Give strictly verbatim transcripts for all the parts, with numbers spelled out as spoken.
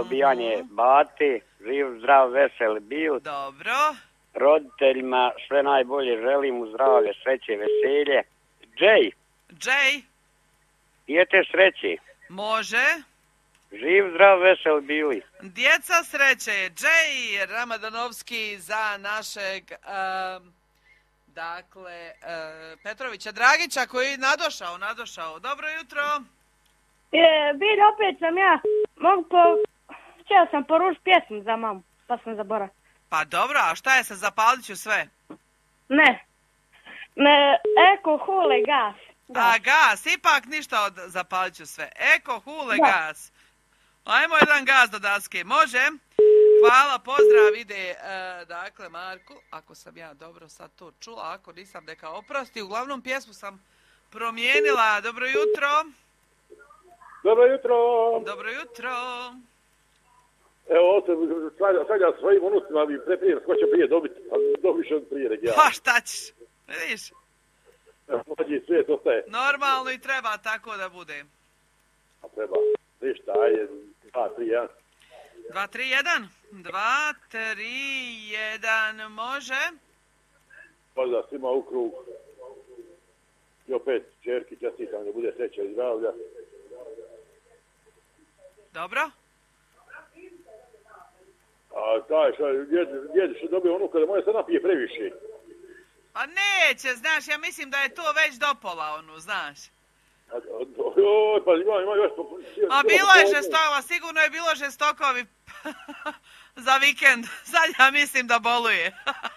dobijanje mm-hmm. bate, živ, zdrav, vesel bio. Dobro. Roditeljima sve najbolje, želim mu zdravlje, sreće, veselje. Džej. Džej. Dijete sreće. Može. Živ, zdrav, vesel bili. Djeca sreće. Džej Ramadanovski za našeg... Um, Dakle, uh, Petrovića Dragića koji je nadošao, nadošao. Dobro jutro. E, vid, opet sam ja. Momko, htjela sam poručiti pjesmu za mamu, pa sam zaboravila. Pa dobro, a šta je sa Zapaliću sve? Ne. Ne, eko, hule, gas. gas. A, gas, ipak ništa od Zapaliću sve. Eko, hule, da. Gas. Ajmo jedan gas do daske, može? Hvala, pozdrav, ide, e, dakle, Marku, ako sam ja dobro sad to čula, ako nisam, neka oprosti, uglavnom pjesmu sam promijenila. Dobro jutro. Dobro jutro. Dobro jutro. Evo, sad ja svojim unusima bi preprijem, ko će prije dobiti, a dobiš od prije nek ja. Pa šta ćeš, vidiš? Mlađi svijet ostaje. Normalno i treba tako da bude. A treba, ništa, ajde, dva, tri, jedan. Dva, tri, jedan. Dva, tri, jedan, može? Pozdrav svima u krug. I opet, čerki, čestitam da bude sreća i zdravlja. Dobro. A taj što djed, djed što dobio unuka da moje sad napije previše. Pa neće, znaš, ja mislim da je to već dopola onu, znaš. A, oj, pa ima, ima još... A bilo je žestoko, sigurno je bilo žestokovi za vikend. Sad ja mislim da boluje.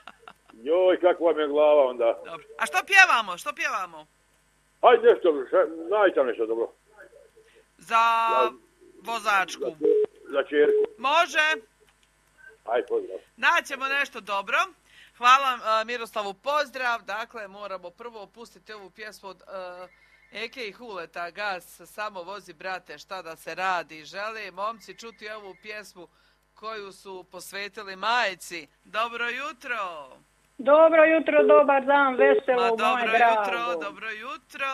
Joj, kakva mi je glava onda. Dobro. A što pjevamo, što pjevamo? Ajde nešto, najte nešto dobro. Za vozačku. Za, za čerku. Može. Ajde, pozdrav. Naćemo nešto dobro. Hvala uh, Miroslavu, pozdrav. Dakle, moramo prvo pustiti ovu pjesmu od uh, Eke i Huleta, Gas, samo vozi brate, šta da se radi. Žele momci čuti ovu pjesmu koju su posvetili majci. Dobro jutro. Dobro jutro, dobar dan, veselo, Ma, moje dobro drago. jutro, dobro jutro.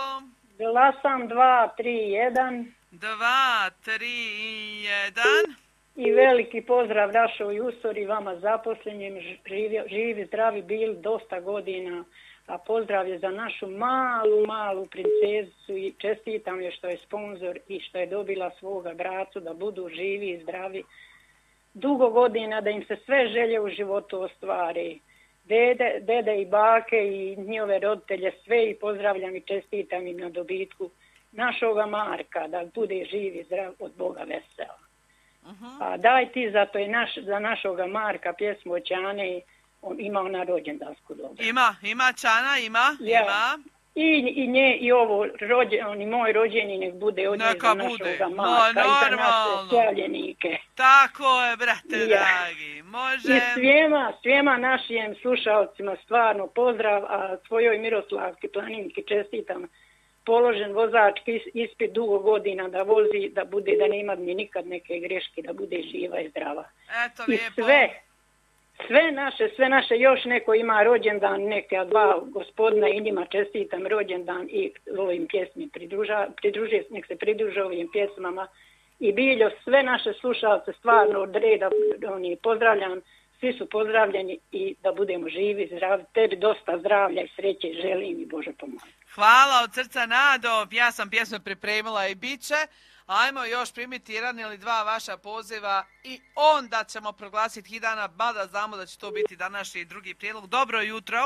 Glasam dva, tri, jedan. Dva, tri, jedan. I veliki pozdrav našoj Jusori, vama zaposlenjem, živi, živi, zdravi bili dosta godina. A pozdrav je za našu malu, malu princezu i čestitam je što je sponzor i što je dobila svoga bracu da budu živi i zdravi. Dugo godina da im se sve želje u životu ostvari. Dede, dede i bake i njihove roditelje sve i pozdravljam i čestitam im na dobitku našoga Marka da bude živ i zdrav od Boga vesela. Uh-huh. A daj ti za to i naš, za našoga Marka pjesmu Oćane, on ima ona rođendansku dobro. Ima, ima Čana, ima, ja. ima. I, i nje i ovo rođen, on i moj rođeni nek bude od nje za našoga Marka no, i za naše sjavljenike. Tako je, brate, ja. Dragi, može. I svijema, svijema našim slušalcima stvarno pozdrav, a svojoj Miroslavki Planinki čestitam položen vozački ispit dugo godina da vozi, da bude, da nema ni nikad neke greške, da bude živa i zdrava. Eto, i lijepo. sve, sve naše, sve naše, još neko ima rođendan, neka dva gospodina i njima čestitam rođendan i ovim pjesmi pridruža, pridruže, nek se pridruže ovim pjesmama. I biljo, sve naše slušalce stvarno od reda oni pozdravljam, svi su pozdravljeni i da budemo živi, zdravi. Tebi dosta zdravlja i sreće želim i Bože pomoći. Hvala od srca Nado, ja sam pjesmu pripremila i bit će. Ajmo još primiti jedan ili dva vaša poziva i onda ćemo proglasiti hidana, mada znamo da će to biti današnji drugi prijedlog. Dobro jutro.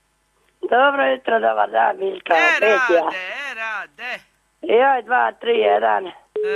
Dobro jutro, dobar dan, Biljka. E, rade, e, rade. Joj, dva, tri, jedan. E,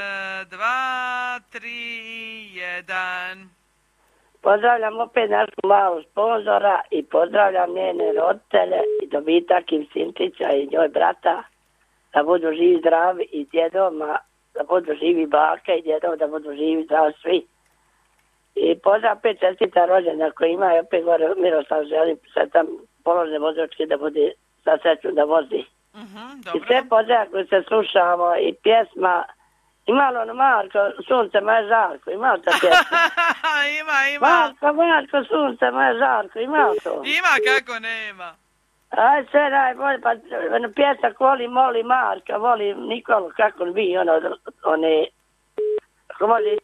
dva, tri, jedan. Pozdravljam opet našu malu sponzora i pozdravljam njene roditelje i dobitak im Sintića i njoj brata da budu živi zdravi i djedoma, da budu živi baka i djedom, da budu živi zdravi svi. I pozdrav opet čestita rođena koji ima i opet gore Miroslav želim se tam položne vozačke da bude sa sreću da vozi. Uh-huh, I sve pozdrav koji se slušamo i pjesma imalo ono Marko, sunce moje žarko, imao to pjesma? ima, ima. Marko, Marko, sunce moje žarko, imao to? Ima, kako nema. Aj, sve najbolje, pa ono pjesak voli, moli Marka, voli Nikolu, kako on bi, ono, one, ako može